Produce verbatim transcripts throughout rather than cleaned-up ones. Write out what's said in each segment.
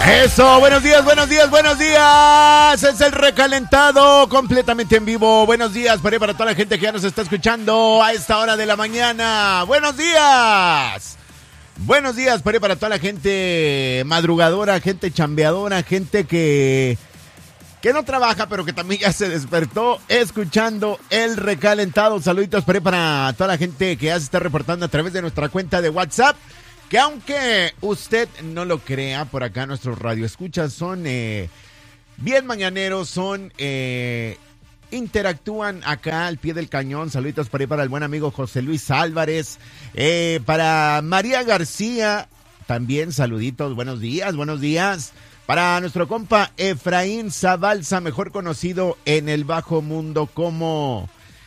Eso, buenos días, buenos días, buenos días. Es el recalentado completamente en vivo. Buenos días para, para toda la gente que ya nos está escuchando a esta hora de la mañana. Buenos días. Buenos días para, para toda la gente madrugadora, gente chambeadora, gente que, que no trabaja, pero que también ya se despertó escuchando el recalentado. Saluditos para, para toda la gente que ya se está reportando a través de nuestra cuenta de WhatsApp. Que aunque usted no lo crea, por acá nuestros radioescuchas son eh, bien mañaneros, son eh, interactúan acá al pie del cañón. Saluditos para, para el buen amigo José Luis Álvarez, eh, para María García, también saluditos, buenos días, buenos días. Para nuestro compa Efraín Zabalza, mejor conocido en el bajo mundo como...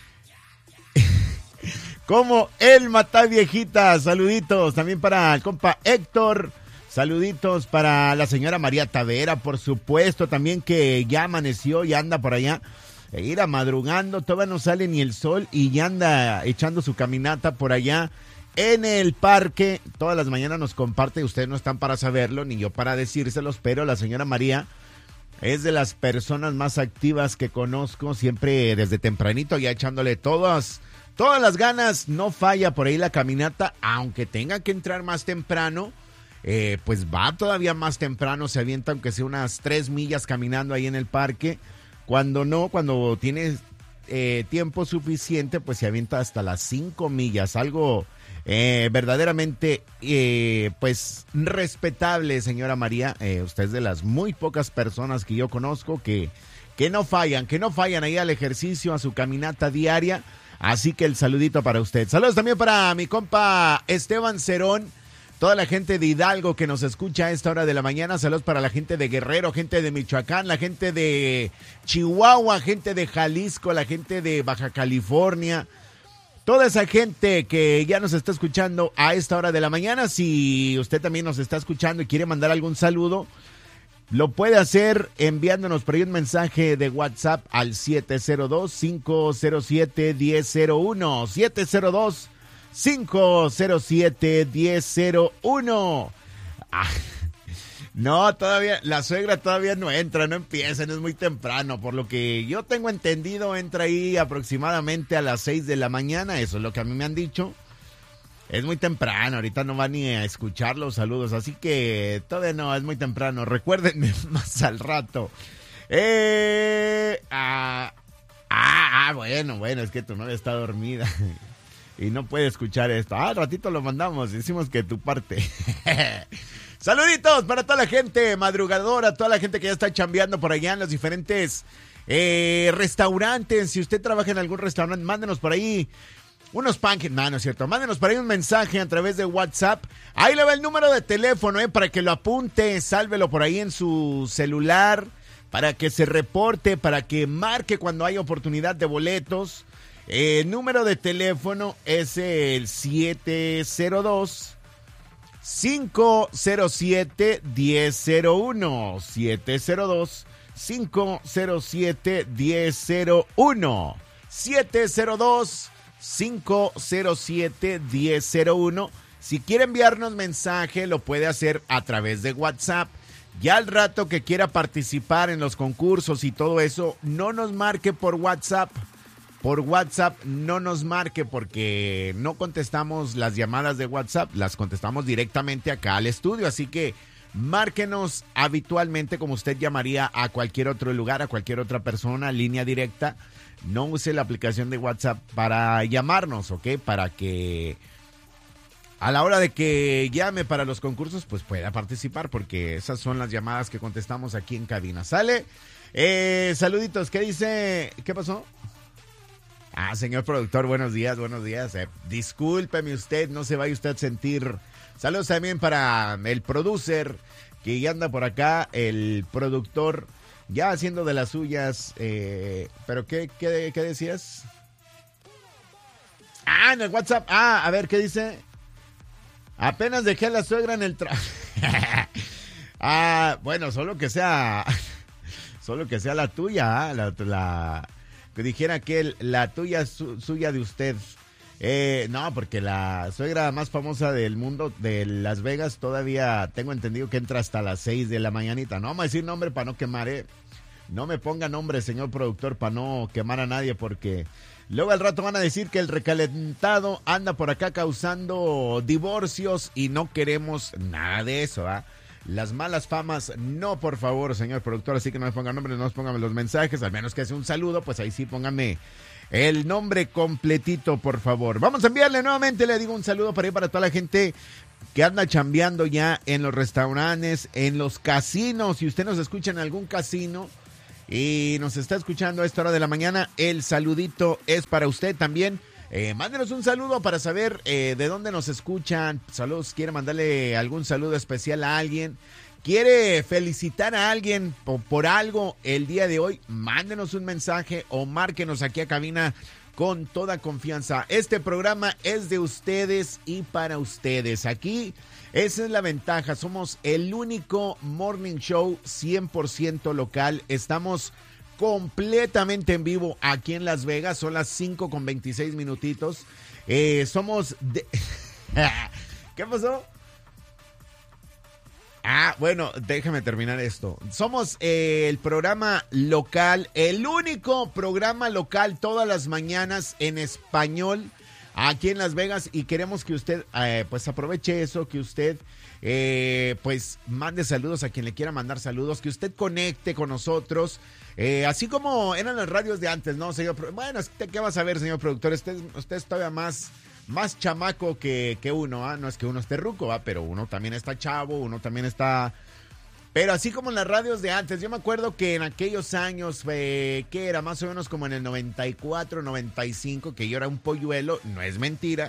Como el Mataviejita, saluditos también para el compa Héctor, saluditos para la señora María Tavera, por supuesto, también que ya amaneció y anda por allá, e ir a madrugando, todavía no sale ni el sol y ya anda echando su caminata por allá en el parque. Todas las mañanas nos comparte, ustedes no están para saberlo, ni yo para decírselos, pero la señora María es de las personas más activas que conozco, siempre desde tempranito ya echándole todas... Todas las ganas, no falla por ahí la caminata, aunque tenga que entrar más temprano, eh, pues va todavía más temprano, se avienta aunque sea unas tres millas caminando ahí en el parque. Cuando no, cuando tiene eh, tiempo suficiente, pues se avienta hasta las cinco millas, algo eh, verdaderamente eh, pues respetable, señora María. Eh, usted es de las muy pocas personas que yo conozco que, que no fallan, que no fallan ahí al ejercicio, a su caminata diaria. Así que el saludito para usted. Saludos también para mi compa Esteban Cerón, toda la gente de Hidalgo que nos escucha a esta hora de la mañana. Saludos para la gente de Guerrero, gente de Michoacán, la gente de Chihuahua, gente de Jalisco, la gente de Baja California. Toda esa gente que ya nos está escuchando a esta hora de la mañana. Si usted también nos está escuchando y quiere mandar algún saludo, lo puede hacer enviándonos por ahí un mensaje de WhatsApp al siete cero dos, cinco cero siete, uno cero cero uno. siete cero dos, cinco cero siete, uno cero cero uno. Ah, no, todavía, la suegra todavía no entra, no empieza, no es muy temprano. Por lo que yo tengo entendido, entra ahí aproximadamente a las seis de la mañana. Eso es lo que a mí me han dicho. Es muy temprano, ahorita no va ni a escuchar los saludos, así que todavía no, es muy temprano. Recuérdenme más al rato. Eh, ah, ah, ah, bueno, bueno, es que tu novia está dormida y no puede escuchar esto. Ah, al ratito lo mandamos, decimos que tu parte. Saluditos para toda la gente madrugadora, toda la gente que ya está chambeando por allá en los diferentes eh, restaurantes. Si usted trabaja en algún restaurante, mándenos por ahí unos pancakes, no, no es cierto. Mándenos por ahí un mensaje a través de WhatsApp. Ahí le va el número de teléfono, eh, para que lo apunte, sálvelo por ahí en su celular, para que se reporte, para que marque cuando hay oportunidad de boletos. Eh, el número de teléfono es el siete cero dos, cinco cero siete, uno cero cero uno. siete cero dos, cinco cero siete, uno cero cero uno. siete cero dos, cinco cero siete, uno cero uno. Si quiere enviarnos mensaje, lo puede hacer a través de WhatsApp. Ya al rato que quiera participar en los concursos y todo eso, no nos marque por WhatsApp. Por WhatsApp no nos marque porque no contestamos las llamadas de WhatsApp, las contestamos directamente acá al estudio. Así que márquenos habitualmente como usted llamaría a cualquier otro lugar, a cualquier otra persona, línea directa. No use la aplicación de WhatsApp para llamarnos, ¿ok? Para que a la hora de que llame para los concursos, pues pueda participar, porque esas son las llamadas que contestamos aquí en cabina. ¿Sale? Eh, saluditos, ¿qué dice? ¿Qué pasó? Ah, señor productor, buenos días, buenos días. Eh, discúlpeme usted, no se vaya usted a sentir. Saludos también para el producer que ya anda por acá, el productor ya haciendo de las suyas. Eh, ¿Pero qué, qué, qué decías? Ah, en el WhatsApp. Ah, a ver, ¿qué dice? Apenas dejé a la suegra en el trabajo. Ah, bueno, solo que sea, solo que sea la tuya, ¿eh? la, la, que dijera que la tuya su, suya de usted. Eh, no, porque la suegra más famosa del mundo de Las Vegas todavía tengo entendido que entra hasta las seis de la mañanita. No vamos a decir nombre para no quemar, eh. No me ponga nombre, señor productor, para no quemar a nadie, porque luego al rato van a decir que el recalentado anda por acá causando divorcios y no queremos nada de eso, ¿ah? Las malas famas, no, por favor, señor productor, así que no me pongan nombres, no me pongan los mensajes, al menos que sea un saludo, pues ahí sí pónganme el nombre completito, por favor. Vamos a enviarle nuevamente, le digo un saludo para ir para toda la gente que anda chambeando ya en los restaurantes, en los casinos. Si usted nos escucha en algún casino y nos está escuchando a esta hora de la mañana, el saludito es para usted también. Eh, mándenos un saludo para saber eh, de dónde nos escuchan. Saludos, quiere mandarle algún saludo especial a alguien, quiere felicitar a alguien por, por algo el día de hoy, mándenos un mensaje o márquenos aquí a cabina con toda confianza. Este programa es de ustedes y para ustedes. Aquí, esa es la ventaja, somos el único morning show cien por ciento local. Estamos completamente en vivo aquí en Las Vegas, son las cinco con veintiséis minutitos. Eh, somos de... ¿Qué pasó? Ah, bueno, déjame terminar esto. Somos eh, el programa local, el único programa local todas las mañanas en español aquí en Las Vegas, y queremos que usted eh, pues aproveche eso, que usted eh, pues mande saludos a quien le quiera mandar saludos, que usted conecte con nosotros. Eh, así como eran las radios de antes, ¿no, señor? Bueno, ¿qué vas a ver, señor productor? Usted, usted es todavía más, más chamaco que, que uno, ¿ah? No es que uno esté ruco, ¿ah? Pero uno también está chavo, uno también está... Pero así como en las radios de antes, yo me acuerdo que en aquellos años, eh, que era más o menos como en el noventa y cuatro, noventa y cinco, que yo era un polluelo, no es mentira.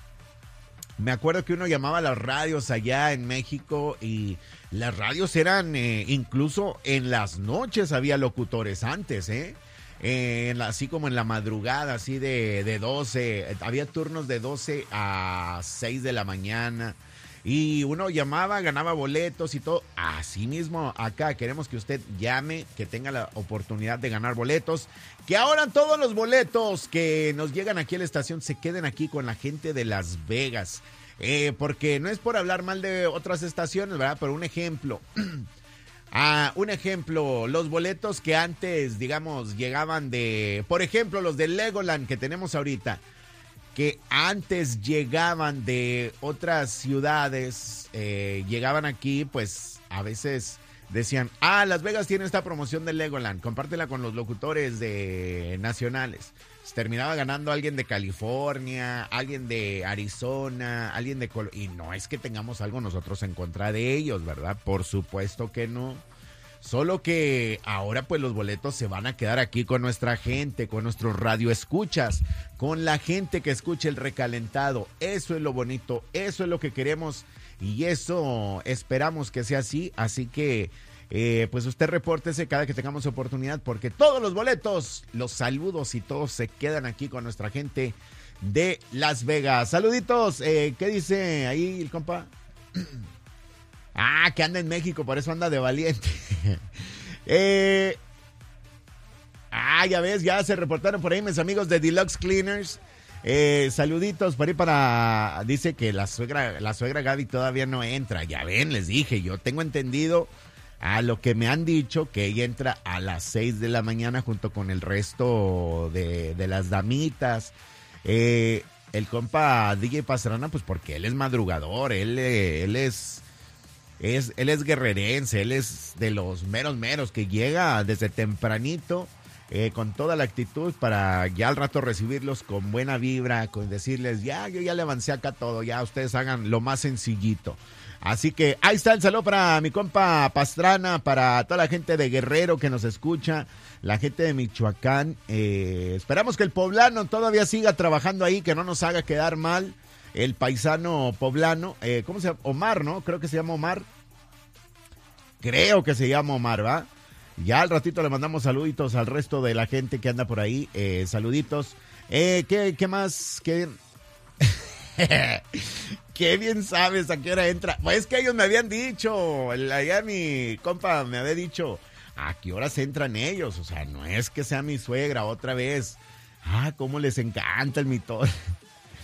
Me acuerdo que uno llamaba a las radios allá en México y las radios eran, eh, incluso en las noches había locutores antes, ¿eh? Eh, en la, así como en la madrugada, así de, de doce, había turnos de doce a seis de la mañana. Y uno llamaba, ganaba boletos y todo. Así mismo acá queremos que usted llame, que tenga la oportunidad de ganar boletos. Que ahora todos los boletos que nos llegan aquí a la estación se queden aquí con la gente de Las Vegas. Eh, porque no es por hablar mal de otras estaciones, ¿verdad? Pero un ejemplo. Ah, un ejemplo, los boletos que antes, digamos, llegaban de... Por ejemplo, los de Legoland que tenemos ahorita, que antes llegaban de otras ciudades, eh, llegaban aquí, pues a veces decían, ah, Las Vegas tiene esta promoción de Legoland, compártela con los locutores de nacionales. Se terminaba ganando alguien de California, alguien de Arizona, alguien de Col- y no es que tengamos algo nosotros en contra de ellos, ¿verdad? Por supuesto que no. Solo que ahora pues los boletos se van a quedar aquí con nuestra gente, con nuestros radioescuchas, con la gente que escuche el recalentado. Eso es lo bonito, eso es lo que queremos y eso esperamos que sea así. Así que eh, pues usted repórtese cada que tengamos oportunidad, porque todos los boletos, los saludos y todos se quedan aquí con nuestra gente de Las Vegas. Saluditos, eh, ¿qué dice ahí el compa? Ah, que anda en México, por eso anda de valiente. eh, ah, ya ves, ya se reportaron por ahí mis amigos de Deluxe Cleaners. Eh, saluditos por ahí para... Dice que la suegra, la suegra Gaby todavía no entra. Ya ven, les dije, yo tengo entendido a lo que me han dicho que ella entra a las seis de la mañana junto con el resto de, de las damitas. Eh, el compa D J Pastrana, pues porque él es madrugador, él, él es... Es, él es guerrerense, él es de los meros meros que llega desde tempranito eh, con toda la actitud para ya al rato recibirlos con buena vibra, con decirles, ya, yo ya le avancé acá todo, ya ustedes hagan lo más sencillito. Así que ahí está el saludo para mi compa Pastrana, para toda la gente de Guerrero que nos escucha, la gente de Michoacán. Eh, esperamos que el poblano todavía siga trabajando ahí, que no nos haga quedar mal. El paisano poblano, eh, ¿cómo se llama? Omar, ¿no? Creo que se llama Omar. Creo que se llama Omar, ¿va? Ya al ratito le mandamos saluditos al resto de la gente que anda por ahí. Eh, saluditos. Eh, ¿qué, ¿Qué más? ¿Qué? Qué bien sabes a qué hora entra. Pues es que ellos me habían dicho, allá mi compa me había dicho, ¿a qué horas entran ellos? O sea, no es que sea mi suegra otra vez. Ah, cómo les encanta el mito.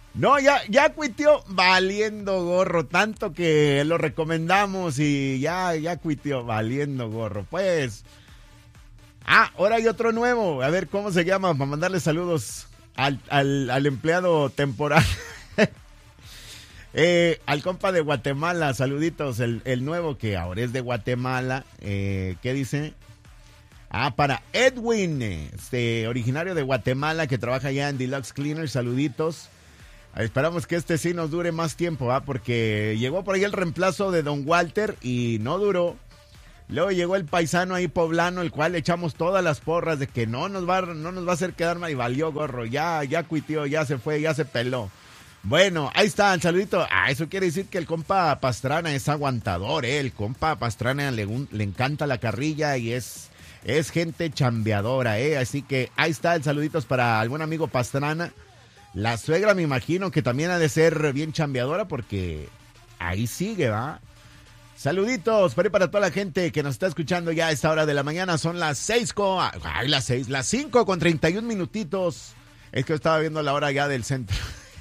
No, ya, ya cuitió valiendo gorro, tanto que lo recomendamos y ya, ya cuitió valiendo gorro. Pues, ah, ahora hay otro nuevo, a ver cómo se llama, para mandarle saludos al, al, al empleado temporal. eh, al compa de Guatemala, saluditos, el, el nuevo que ahora es de Guatemala, eh, ¿qué dice? Ah, para Edwin, este, originario de Guatemala que trabaja allá en Deluxe Cleaner, saluditos. Esperamos que este sí nos dure más tiempo, ¿ah? Porque llegó por ahí el reemplazo de Don Walter y no duró. Luego llegó el paisano ahí poblano, el cual le echamos todas las porras de que no nos va, no nos va a hacer quedar mal y valió gorro. Ya, ya cuitió, ya se fue, ya se peló. Bueno, ahí está, el saludito. Ah, eso quiere decir que el compa Pastrana es aguantador, ¿eh? El compa Pastrana le, le encanta la carrilla y es... Es gente chambeadora, ¿eh? Así que ahí está el saluditos para algún amigo Pastrana. La suegra me imagino que también ha de ser bien chambeadora porque ahí sigue, ¿va? Saluditos para, para toda la gente que nos está escuchando ya a esta hora de la mañana. Son las seis con... Ay, las seis, las cinco con treinta y un minutitos. Es que yo estaba viendo la hora ya del centro.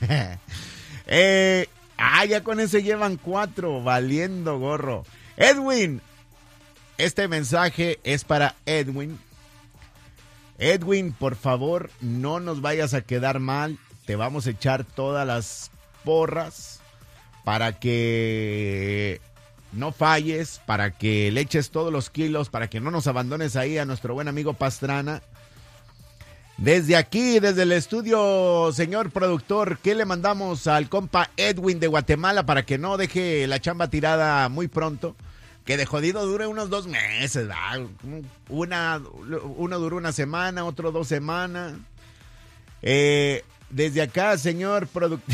eh, ah, ya con ese llevan cuatro, valiendo gorro. Edwin. Este mensaje es para Edwin. Edwin, por favor, no nos vayas a quedar mal. Te vamos a echar todas las porras para que no falles, para que le eches todos los kilos, para que no nos abandones ahí a nuestro buen amigo Pastrana. Desde aquí, desde el estudio, señor productor, ¿qué le mandamos al compa Edwin de Guatemala para que no deje la chamba tirada muy pronto? Que de jodido dure unos dos meses, ¿verdad? Una, uno duró una semana, otro dos semanas. Eh, desde acá, señor productor.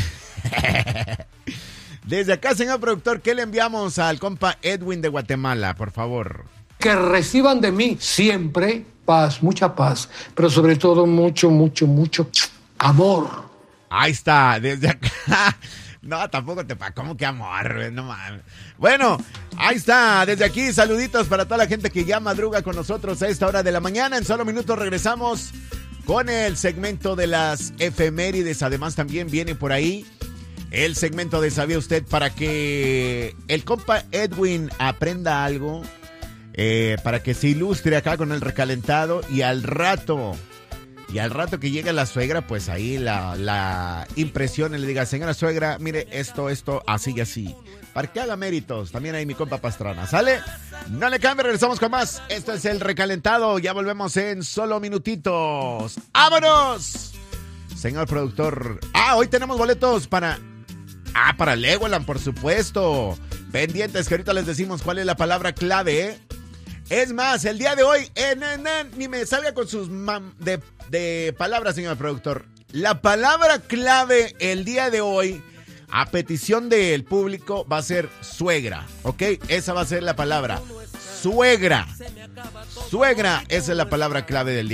Desde acá, señor productor, ¿qué le enviamos al compa Edwin de Guatemala, por favor? Que reciban de mí siempre paz, mucha paz, pero sobre todo mucho, mucho, mucho amor. Ahí está, desde acá. No, tampoco te pa, ¿cómo que amor? No mames. Bueno, ahí está, desde aquí, saluditos para toda la gente que ya madruga con nosotros a esta hora de la mañana. En solo minutos regresamos con el segmento de las efemérides. Además, también viene por ahí el segmento de ¿Sabía usted? Para que el compa Edwin aprenda algo, eh, para que se ilustre acá con el recalentado y al rato... Y al rato que llegue la suegra, pues ahí la, la impresión y le diga, señora suegra, mire esto, esto, así y así. Para que haga méritos. También ahí mi compa Pastrana. ¿Sale? No le cambie, regresamos con más. Esto es el recalentado. Ya volvemos en solo minutitos. ¡Vámonos! Señor productor. Ah, hoy tenemos boletos para... Ah, para Legoland, por supuesto. Pendientes que ahorita les decimos cuál es la palabra clave, ¿eh? Es más, el día de hoy, eh, na, na, ni me salga con sus mam de, de palabras, señor productor. La palabra clave el día de hoy, a petición del público, va a ser suegra, ¿ok? Esa va a ser la palabra, suegra. Suegra, esa es la palabra clave del día.